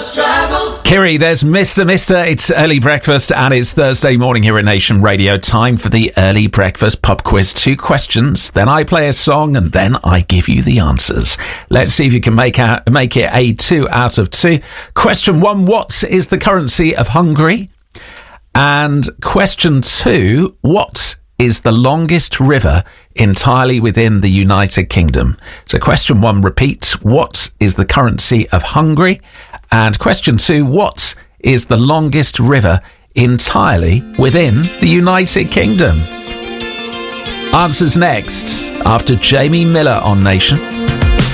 Kiri, there's Mr. It's early breakfast and it's Thursday morning here at Nation Radio. Time for the early breakfast pub quiz. 2 questions, then I play a song and then I give you the answers. Let's see if you can make it a 2 out of 2. Question 1, what is the currency of Hungary? And question 2, what is the longest river entirely within the United Kingdom? So question 1, repeat, what is the currency of Hungary? And question 2, what is the longest river entirely within the United Kingdom? Answers next after Jamie Miller on Nation.